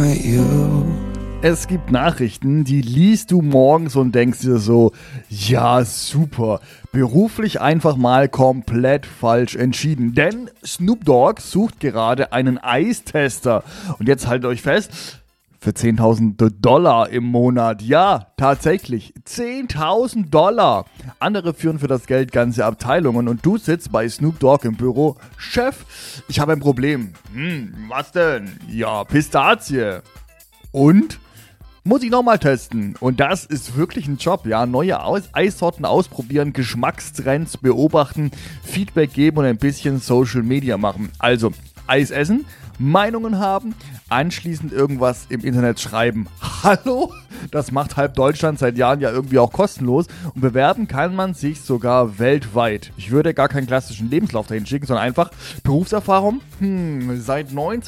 Es gibt Nachrichten, die liest du morgens und denkst dir so, ja super, beruflich einfach mal komplett falsch entschieden. Denn Snoop Dogg sucht gerade einen Eistester. Und jetzt haltet euch fest, für $10.000 im Monat. Ja, tatsächlich, $10.000. Andere führen für das Geld ganze Abteilungen und du sitzt bei Snoop Dogg im Büro. Chef, ich habe ein Problem. Was denn? Ja, Pistazie. Und? Muss ich nochmal testen. Und das ist wirklich ein Job, ja. Neue Eissorten ausprobieren, Geschmackstrends beobachten, Feedback geben und ein bisschen Social Media machen. Also, Eis essen, Meinungen haben, anschließend irgendwas im Internet schreiben. Hallo? Das macht halb Deutschland seit Jahren ja irgendwie auch kostenlos und bewerben kann man sich sogar weltweit. Ich würde gar keinen klassischen Lebenslauf dahin schicken, sondern einfach Berufserfahrung. Seit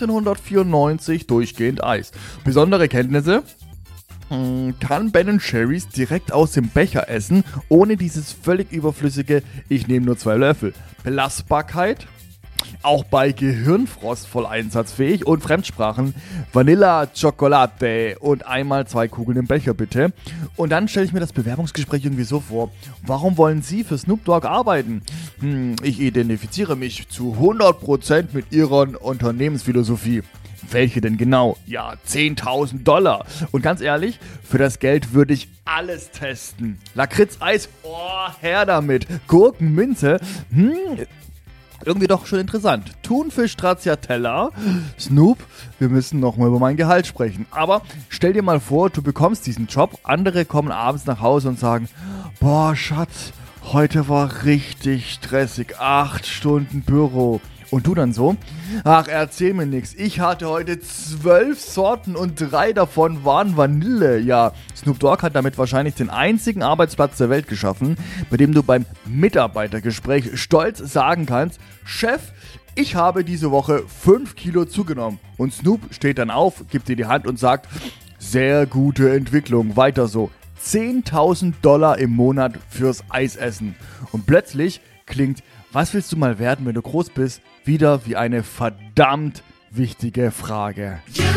1994 durchgehend Eis. Besondere Kenntnisse? Kann Ben Cherries direkt aus dem Becher essen, ohne dieses völlig überflüssige, ich nehme nur 2 Löffel. Belastbarkeit? Auch bei Gehirnfrost voll einsatzfähig und Fremdsprachen. Vanilla, Chocolate und einmal 2 Kugeln im Becher bitte. Und dann stelle ich mir das Bewerbungsgespräch irgendwie so vor. Warum wollen Sie für Snoop Dogg arbeiten? Ich identifiziere mich zu 100% mit Ihrer Unternehmensphilosophie. Welche denn genau? Ja, $10.000. Und ganz ehrlich, für das Geld würde ich alles testen. Lakritz-Eis, her damit. Gurkenminze, irgendwie doch schon interessant. Thunfisch Stracciatella. Snoop, wir müssen nochmal über mein Gehalt sprechen. Aber stell dir mal vor, du bekommst diesen Job. Andere kommen abends nach Hause und sagen, boah, Schatz, heute war richtig stressig. 8 Stunden Büro. Und du dann so, ach, erzähl mir nix. Ich hatte heute 12 Sorten und 3 davon waren Vanille. Ja, Snoop Dogg hat damit wahrscheinlich den einzigen Arbeitsplatz der Welt geschaffen, bei dem du beim Mitarbeitergespräch stolz sagen kannst, Chef, ich habe diese Woche 5 Kilo zugenommen. Und Snoop steht dann auf, gibt dir die Hand und sagt, sehr gute Entwicklung, weiter so. $10.000 im Monat fürs Eisessen. Und plötzlich klingt, was willst du mal werden, wenn du groß bist, wieder wie eine verdammt wichtige Frage.